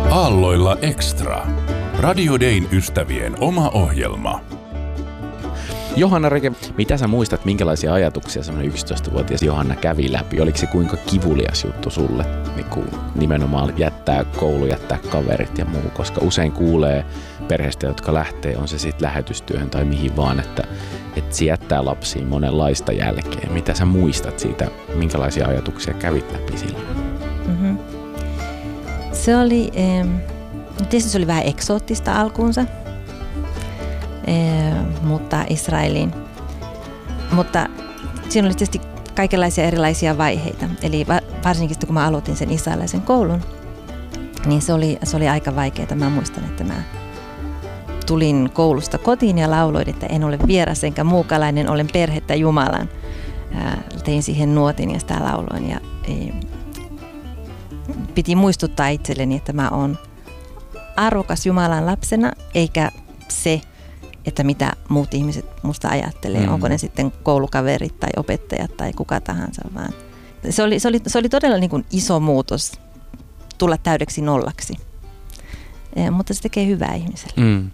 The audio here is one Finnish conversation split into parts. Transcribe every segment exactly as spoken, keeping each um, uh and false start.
Aalloilla Extra. Radio Dayn ystävien oma ohjelma. Johanna Reke, mitä sä muistat, minkälaisia ajatuksia semmoinen yksitoistavuotias Johanna kävi läpi? Oliko se kuinka kivulias juttu sulle niin kuin nimenomaan jättää koulu, jättää kaverit ja muu? Koska usein kuulee perheistä, jotka lähtee, on se sitten lähetystyöhön tai mihin vaan, että, että se jättää lapsiin monenlaista jälkeen. Mitä sä muistat siitä, minkälaisia ajatuksia kävit läpi silloin? Mm-hmm. Se oli, eh, tietysti se oli vähän eksoottista alkuunsa. Eh, mutta Israeliin. Mutta siinä oli tietysti kaikenlaisia erilaisia vaiheita. Eli varsinkin kun mä aloitin sen israelilaisen koulun, niin se oli, se oli aika vaikeaa. Mä muistan, että mä tulin koulusta kotiin ja lauloin, että en ole vieras enkä muukalainen, olen perhettä Jumalan. Ää, tein siihen nuotin ja sitä lauloin. Ja, ei, piti muistuttaa itselleni, että mä oon arvokas Jumalan lapsena, eikä se, että mitä muut ihmiset musta ajattelee, mm. onko ne sitten koulukaverit tai opettajat tai kuka tahansa, vaan se oli, se oli, se oli todella niin kuin iso muutos tulla täydeksi nollaksi, e, mutta se tekee hyvää ihmiselle. Mm.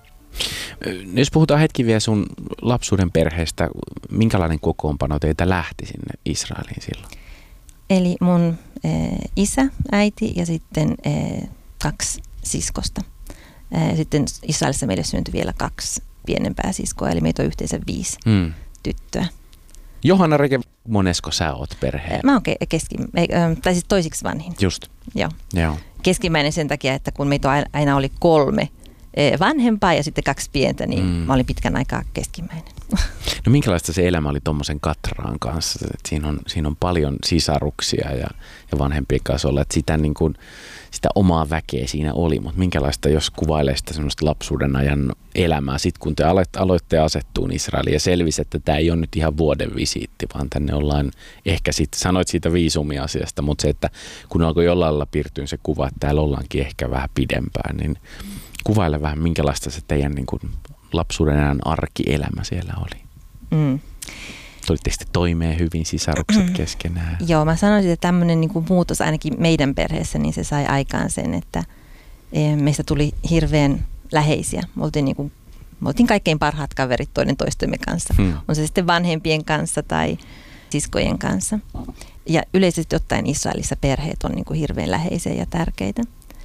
Jos puhutaan hetki vielä sun lapsuuden perheestä, minkälainen kokoonpano teitä lähti sinne Israeliin silloin? Eli mun e, isä, äiti ja sitten e, kaksi siskosta. Sitten Israelissa meille syntyi vielä kaksi pienempää siskoa, eli meitä on yhteensä viisi hmm. tyttöä. Johanna Reke, monesko sä oot perheen? Mä oon ke- keski, tai siis toisiksi vanhin. Just. Joo. Joo. Keskimmäinen sen takia, että kun meitä aina oli kolme vanhempaa ja sitten kaksi pientä, niin hmm. mä olin pitkän aikaa keskimmäinen. No minkälaista se elämä oli tommosen Katraan kanssa? Et siinä, on, siinä on paljon sisaruksia ja, ja vanhempien kanssa olla, että sitä, niin kuin, sitä omaa väkeä siinä oli, mutta minkälaista, jos kuvailee sitä semmoista lapsuuden ajan elämää, sitten kun te aloitte asettuun Israeliin ja selvisi, että tämä ei ole nyt ihan vuoden visiitti, vaan tänne ollaan ehkä sitten, sanoit siitä viisumi-asiasta, mutta se, että kun alkoi jollain lailla piirtyä se kuva, että täällä ollaankin ehkä vähän pidempään, niin kuvaile vähän, minkälaista se teidän niin kuin lapsuuden ajan arkielämä siellä oli. Mm. Tulitte sitten toimeen hyvin sisarukset keskenään. Joo, mä sanoisin, että tämmöinen niin kuin muutos ainakin meidän perheessä, niin se sai aikaan sen, että meistä tuli hirveän läheisiä. Me oltiin, niin kuin, me oltiin kaikkein parhaat kaverit toinen toistemme kanssa. Hmm. On se sitten vanhempien kanssa tai siskojen kanssa. Ja yleisesti ottaen Israelissa perheet on niin kuin hirveän läheisiä ja tärkeitä.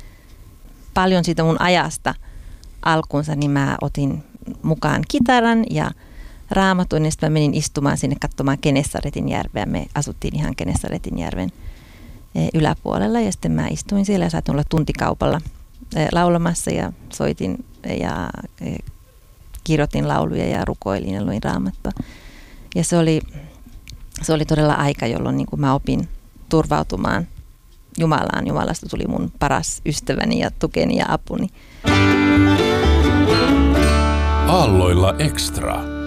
Paljon siitä mun ajasta alkuunsa, niin mä otin mukaan kitaran ja raamatun, ja sitten mä menin istumaan sinne katsomaan Genesaretin järveä. Me asuttiin ihan Genesaretin järven yläpuolella, ja sitten mä istuin siellä ja saatin olla tuntikaupalla laulamassa ja soitin ja kirjoitin lauluja ja rukoilin ja luin raamattua. Ja se oli, se oli todella aika, jolloin niin kuin mä opin turvautumaan Jumalaan. Jumalasta tuli mun paras ystäväni ja tukeni ja apuni. Aalloilla Extra.